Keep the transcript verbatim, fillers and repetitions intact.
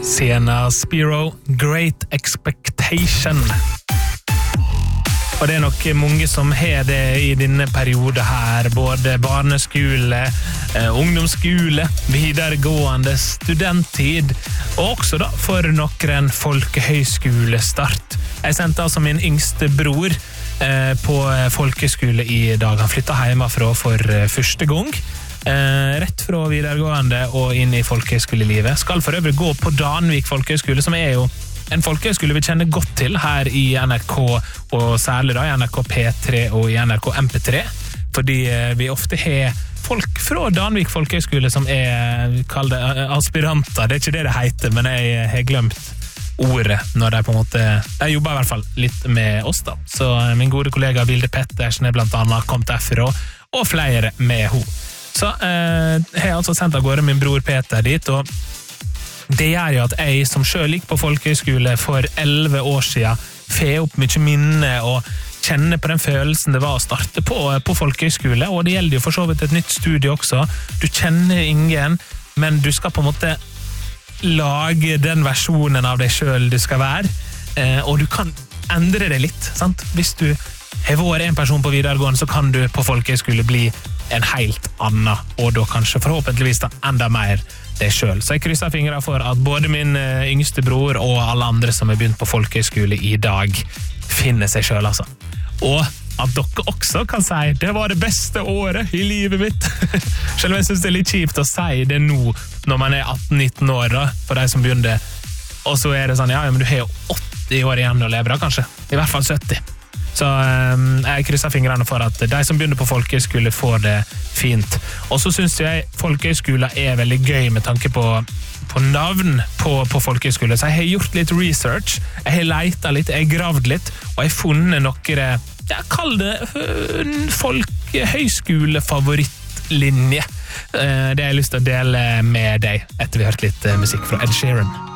Sienna Spiro, Great Expectation. Og det er nok mange som har det i denne periode her, både barneskole, eh, ungdomsskole, videregående, studenttid, og også da for noen folkehøyskolestart. Jeg sendte altså min yngste bror eh, på folkeskole i dag. Han flyttet hjemmefra for eh, første gang, eh, rett fra videregående og inn i folkehøyskolelivet. Skal for øvrig gå på Danvik folkehøyskole, som er jo en folkehøyskole vi kjenner godt til her i N R K, og særlig da i N R K P tre og i N R K M P tre, fordi vi ofte har folk fra Danvik folkehøyskole som er, kall det, aspiranter. Det er ikke det det heter, men jeg har glemt ordet når de på en måte, de jobber i hvert fall litt med oss da. Så min gode kollega Vilde Pettersen er blant annet kommet derfra, og flere med ho. Så eh, jeg har altså sendt av gårde min bror Peter dit, og det gjør jo at jeg som selv gikk på folkehøyskole for elleve år siden får opp mye minne og kjenner på den følelsen det var å starte på, på folkehøyskole, og det gjelder jo for så vidt et nytt studie også. Du kjenner ingen, men du skal på en måte lage den versjonen av deg selv du skal være, og du kan endre det litt, sant? Hvis du har vært en person på videregående, så kan du på folkehøyskole bli en helt annen, og da kanskje forhåpentligvis da enda mer det selv. Så jeg krysser fingre for at både min yngste bror og alle andre som har begynt på folkehøyskole i dag finner seg selv, altså. Og at dere også kan si det var det beste året i livet mitt. Selv om jeg synes det er litt kjipt å si det nå, når man er atten nitten år da, for de som begynner. Og så er det sånn, ja, men du har jo åtti år igjen å leve da, kanskje. I hvert fall sytti. Så um, jeg krysser fingrene for at de som begynner på folkehøyskole får det fint. Og så synes jeg folkehøyskole er veldig gøy med tanke på, på navn på, på folkehøyskole. Så jeg har gjort litt research, jeg har letet litt, jeg har gravd litt, og jeg har funnet noen, jeg kaller det folkehøyskolefavorittlinje. Det har jeg lyst til å dele med deg etter vi har hørt litt musikk fra Ed Sheeran.